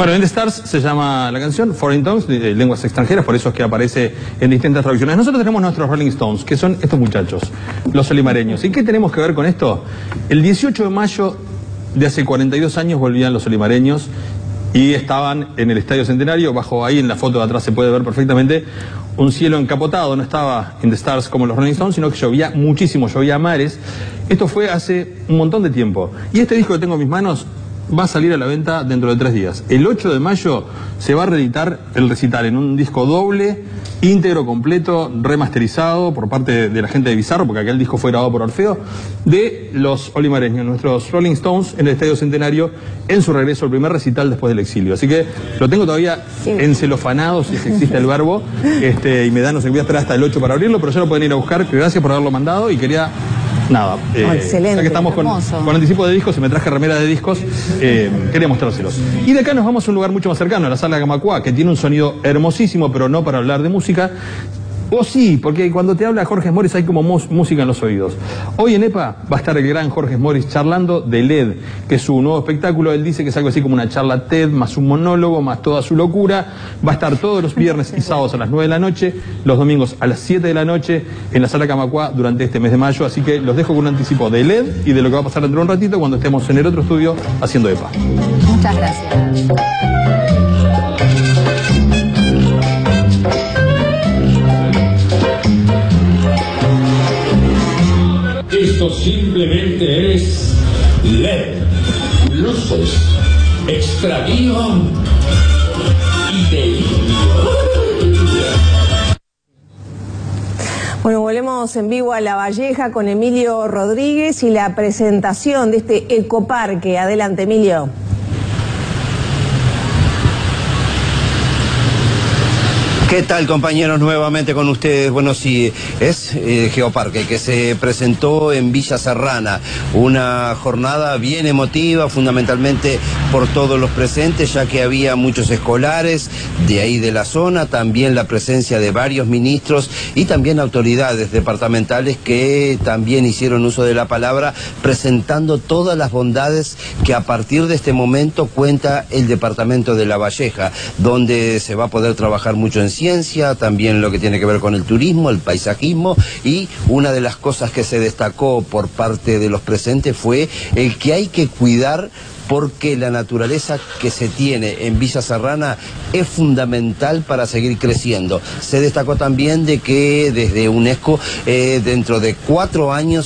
Bueno, In the Stars se llama la canción, Foreign Tongues, de lenguas extranjeras, por eso es que aparece en distintas traducciones. Nosotros tenemos nuestros Rolling Stones, que son estos muchachos, los olimareños. ¿Y qué tenemos que ver con esto? El 18 de mayo de hace 42 años volvían los olimareños y estaban en el Estadio Centenario. Bajo ahí en la foto de atrás se puede ver perfectamente un cielo encapotado. No estaba In the Stars como los Rolling Stones, sino que llovía muchísimo, llovía a mares. Esto fue hace un montón de tiempo. Y este disco que tengo en mis manos va a salir a la venta dentro de 3 días. El 8 de mayo se va a reeditar el recital en un disco doble, íntegro, completo, remasterizado por parte de la gente de Bizarro, porque aquel disco fue grabado por Orfeo, de los olimareños, nuestros Rolling Stones, en el Estadio Centenario, en su regreso al primer recital después del exilio. Así que lo tengo todavía encelofanado, si existe el verbo, y me da, no sé, voy a esperar hasta el 8 para abrirlo, pero ya lo pueden ir a buscar. Gracias por haberlo mandado y quería... Nada, excelente, ya que estamos con anticipo de discos, se me traje remera de discos, quería mostrárselos. Y de acá nos vamos a un lugar mucho más cercano, a la Sala Camacuá, que tiene un sonido hermosísimo, pero no para hablar de música. O sí, porque cuando te habla Jorge Morris hay como música en los oídos. Hoy en EPA va a estar el gran Jorge Morris charlando de LED, que es su nuevo espectáculo. Él dice que es algo así como una charla TED, más un monólogo, más toda su locura. Va a estar todos los viernes y sábados a las 9 de la noche, los domingos a las 7 de la noche, en la Sala Camacuá durante este mes de mayo. Así que los dejo con un anticipo de LED y de lo que va a pasar dentro de un ratito cuando estemos en el otro estudio haciendo EPA. Muchas gracias. Esto simplemente es LED, luces, extravío y delirio. Bueno, volvemos en vivo a La Valleja con Emilio Rodríguez y la presentación de este ecoparque. Adelante, Emilio. ¿Qué tal, compañeros? Nuevamente con ustedes. Bueno, sí, es Geoparque que se presentó en Villa Serrana. Una jornada bien emotiva, fundamentalmente por todos los presentes, ya que había muchos escolares de ahí de la zona, también la presencia de varios ministros y también autoridades departamentales que también hicieron uso de la palabra, presentando todas las bondades que a partir de este momento cuenta el departamento de La Valleja, donde se va a poder trabajar mucho en ciencia, también lo que tiene que ver con el turismo, el paisajismo, y una de las cosas que se destacó por parte de los presentes fue el que hay que cuidar, porque la naturaleza que se tiene en Villa Serrana es fundamental para seguir creciendo. Se destacó también de que desde UNESCO dentro de 4 años